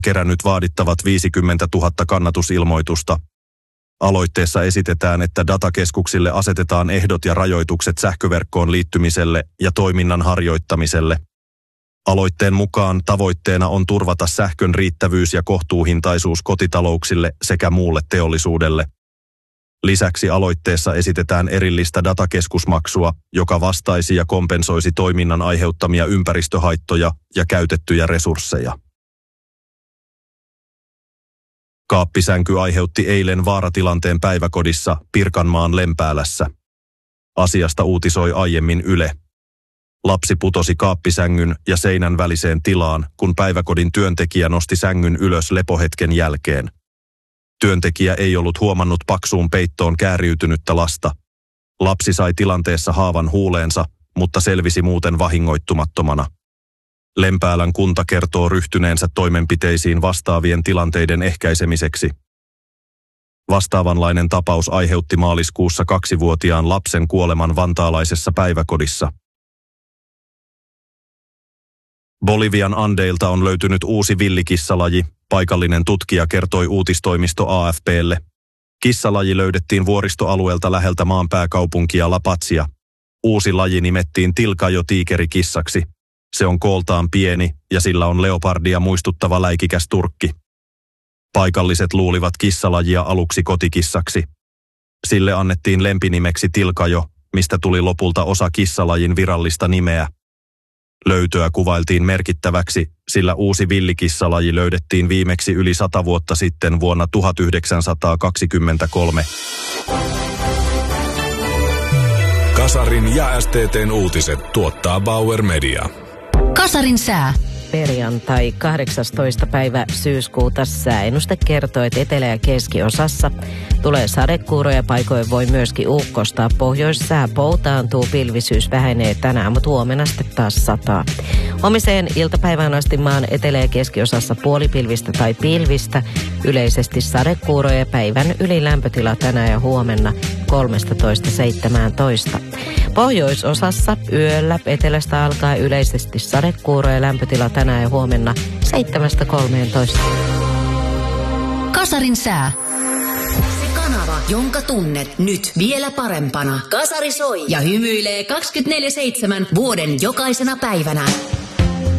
kerännyt vaadittavat 50 000 kannatusilmoitusta. Aloitteessa esitetään, että datakeskuksille asetetaan ehdot ja rajoitukset sähköverkkoon liittymiselle ja toiminnan harjoittamiselle. Aloitteen mukaan tavoitteena on turvata sähkön riittävyys ja kohtuuhintaisuus kotitalouksille sekä muulle teollisuudelle. Lisäksi aloitteessa esitetään erillistä datakeskusmaksua, joka vastaisi ja kompensoisi toiminnan aiheuttamia ympäristöhaittoja ja käytettyjä resursseja. Kaappisänky aiheutti eilen vaaratilanteen päiväkodissa Pirkanmaan Lempäälässä. Asiasta uutisoi aiemmin Yle. Lapsi putosi kaappisängyn ja seinän väliseen tilaan, kun päiväkodin työntekijä nosti sängyn ylös lepohetken jälkeen. Työntekijä ei ollut huomannut paksuun peittoon kääriytynyttä lasta. Lapsi sai tilanteessa haavan huuleensa, mutta selvisi muuten vahingoittumattomana. Lempäälän kunta kertoo ryhtyneensä toimenpiteisiin vastaavien tilanteiden ehkäisemiseksi. Vastaavanlainen tapaus aiheutti maaliskuussa 2-vuotiaan lapsen kuoleman vantaalaisessa päiväkodissa. Bolivian Andeilta on löytynyt uusi villikissalaji, paikallinen tutkija kertoi uutistoimisto AFP:lle. Kissalaji löydettiin vuoristoalueelta läheltä maan pääkaupunkia La Pazia. Uusi laji nimettiin Tilkajo-tiikerikissaksi. Se on kooltaan pieni ja sillä on leopardia muistuttava läikikäs turkki. Paikalliset luulivat kissalajia aluksi kotikissaksi. Sille annettiin lempinimeksi Tilkajo, mistä tuli lopulta osa kissalajin virallista nimeä. Löytöä kuvailtiin merkittäväksi, sillä uusi villikissalaji löydettiin viimeksi yli 100 vuotta sitten vuonna 1923. Kasarin ja STT:n uutiset tuottaa Bauer Media. Kasarin sää. Perjantai 18. päivä syyskuuta sääennuste kertoo, että etelä- ja keskiosassa tulee sadekuuroja, paikoin voi myöskin ukkostaa. Pohjoissää poutaantuu, pilvisyys vähenee tänään, mutta huomenna sitten taas sataa. Huomiseen iltapäivään asti maan etelä- ja keskiosassa puolipilvistä tai pilvistä, yleisesti sadekuuroja, päivän ylilämpötila tänään ja huomenna 13-17. Pohjoisosassa yöllä etelästä alkaa yleisesti sadekuuroja, lämpötila tänään ja huomenna 7-13. Kasarin sää. Se kanava, jonka tunnet nyt vielä parempana. Kasari soi ja hymyilee 24/7 vuoden jokaisena päivänä.